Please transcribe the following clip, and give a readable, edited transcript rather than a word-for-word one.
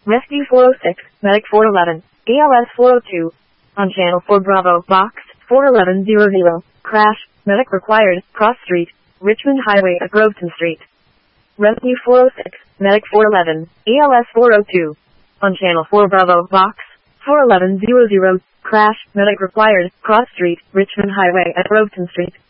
Rescue 406, Medic 411, ALS 402. On Channel 4 Bravo, Box 41100. Crash, Medic required, Cross Street, Richmond Highway at Groveton Street. Rescue 406, Medic 411, ALS 402. On Channel 4 Bravo, Box 41100. Crash, Medic required, Cross Street, Richmond Highway at Groveton Street.